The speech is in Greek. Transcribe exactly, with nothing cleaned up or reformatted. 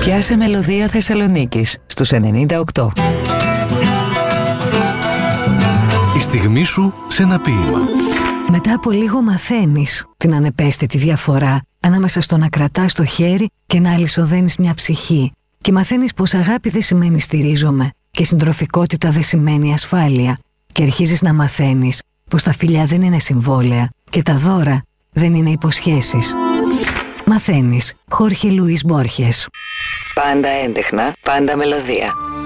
Πιάσε μελωδία Θεσσαλονίκης στους ενενήντα οκτώ. Η στιγμή σου σε ένα ποίημα. Μετά από λίγο μαθαίνεις την ανεπαίσθητη διαφορά ανάμεσα στο να κρατάς το χέρι και να αλυσοδένεις μια ψυχή. Και μαθαίνεις πως αγάπη δεν σημαίνει στηρίζομαι και συντροφικότητα δεν σημαίνει ασφάλεια. Και αρχίζεις να μαθαίνεις πως τα φιλιά δεν είναι συμβόλαια και τα δώρα δεν είναι υποσχέσεις. Μαθαίνεις. Χόρχε Λουίς Μπόρχες. Πάντα έντεχνα, πάντα μελωδία.